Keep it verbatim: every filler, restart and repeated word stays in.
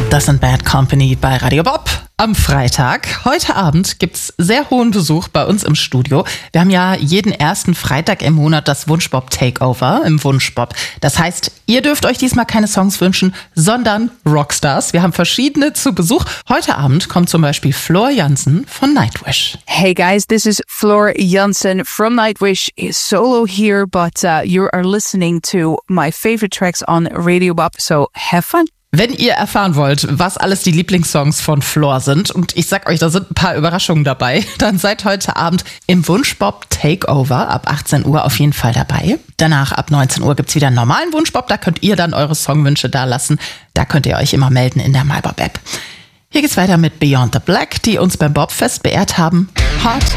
Das sind Bad Company bei Radio Bob am Freitag. Heute Abend gibt's sehr hohen Besuch bei uns im Studio. Wir haben ja jeden ersten Freitag im Monat das Wunschbob Takeover im Wunschbob. Das heißt, ihr dürft euch diesmal keine Songs wünschen, sondern Rockstars. Wir haben verschiedene zu Besuch. Heute Abend kommt zum Beispiel Floor Jansen von Nightwish. Hey guys, this is Floor Jansen from Nightwish. Solo here, but uh, you are listening to my favorite tracks on Radio Bob, so have fun. Wenn ihr erfahren wollt, was alles die Lieblingssongs von Floor sind, und ich sag euch, da sind ein paar Überraschungen dabei, dann seid heute Abend im Wunschbob Takeover ab achtzehn Uhr auf jeden Fall dabei. Danach ab neunzehn Uhr gibt's wieder einen normalen Wunschbob, da könnt ihr dann eure Songwünsche da lassen. Da könnt ihr euch immer melden in der MyBob-App. Hier geht's weiter mit Beyond the Black, die uns beim Bobfest beehrt haben. Hard